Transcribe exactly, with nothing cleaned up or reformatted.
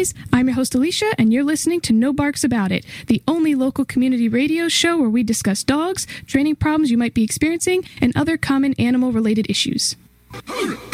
guys, I'm your host Alicia, and you're listening to No Barks About It, the only local community radio show where we discuss dogs, training problems you might be experiencing, and other common animal-related issues.